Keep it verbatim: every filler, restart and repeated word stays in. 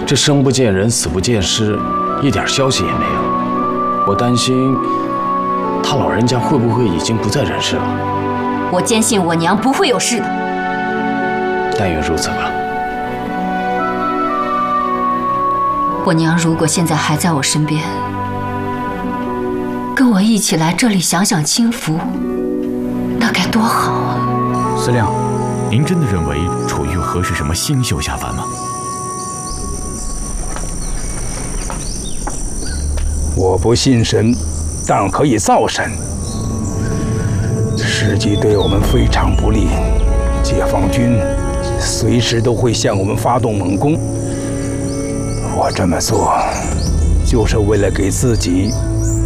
这生不见人，死不见尸，一点消息也没有。我担心他老人家会不会已经不在人世了？ 我坚信我娘不会有事的。 但愿如此吧。 我娘如果现在还在我身边，跟我一起来这里享享清福，那该多好啊！ 司令， 您真的认为楚玉和是什么星宿下凡吗？ 我不信神，但可以造神。时机对我们非常不利，解放军随时都会向我们发动猛攻。我这么做，就是为了给自己